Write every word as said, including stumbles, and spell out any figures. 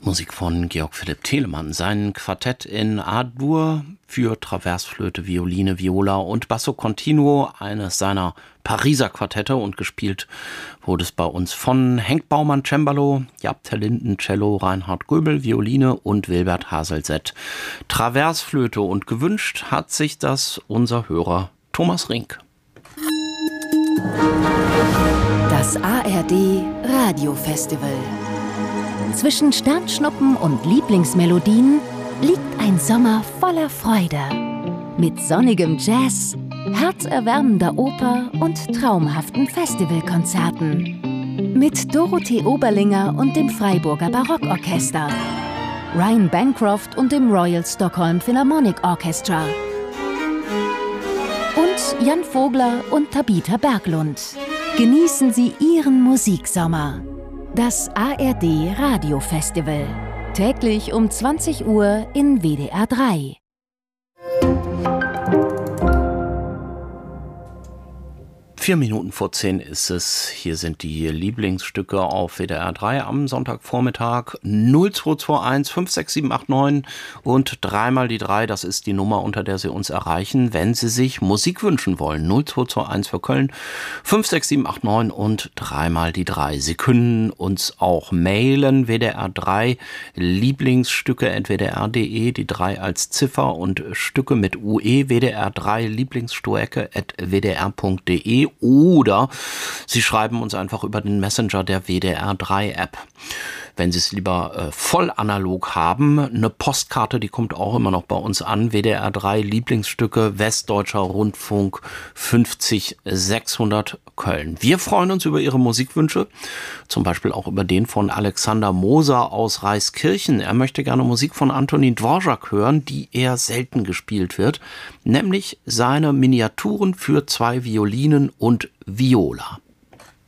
Musik von Georg Philipp Telemann. Sein Quartett in A-Dur für Traversflöte, Violine, Viola und Basso Continuo, eines seiner Pariser Quartette, und gespielt wurde es bei uns von Henk Baumann Cembalo, Jaap ter Linden Cello, Reinhard Göbel Violine und Wilbert Haselset Traversflöte. Und gewünscht hat sich das unser Hörer Thomas Rink. Das A R D Radiofestival. Zwischen Sternschnuppen und Lieblingsmelodien liegt ein Sommer voller Freude. Mit sonnigem Jazz, herzerwärmender Oper und traumhaften Festivalkonzerten. Mit Dorothee Oberlinger und dem Freiburger Barockorchester, Ryan Bancroft und dem Royal Stockholm Philharmonic Orchestra und Jan Vogler und Tabitha Berglund. Genießen Sie Ihren Musiksommer. Das A R D Radiofestival. Täglich um zwanzig Uhr in W D R drei. Vier Minuten vor zehn ist es. Hier sind die Lieblingsstücke auf W D R drei am Sonntagvormittag. null zwei zwei eins fünf sechs sieben acht neun und dreimal die drei. Das ist die Nummer, unter der Sie uns erreichen, wenn Sie sich Musik wünschen wollen. null zwei zwei eins für Köln, fünf sechs sieben acht neun und dreimal die drei. Sie können uns auch mailen, W D R drei Lieblingsstücke at w d r punkt d e, die drei als Ziffer und Stücke mit U E, W D R drei Lieblingsstücke at w d r punkt d e. Oder Sie schreiben uns einfach über den Messenger der W D R drei App. Wenn Sie es lieber äh, voll analog haben, eine Postkarte, die kommt auch immer noch bei uns an. W D R drei Lieblingsstücke, Westdeutscher Rundfunk fünfzig sechshundert Köln. Wir freuen uns über Ihre Musikwünsche, zum Beispiel auch über den von Alexander Moser aus Reiskirchen. Er möchte gerne Musik von Antonin Dvorak hören, die eher selten gespielt wird, nämlich seine Miniaturen für zwei Violinen und Viola.